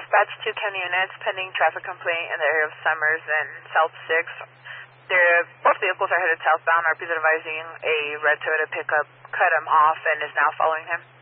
Dispatch 2 Chem units pending traffic complaint in the area of Summers and South 6. Both vehicles are headed southbound. RP is advising a red Toyota pickup cut him off and is now following him.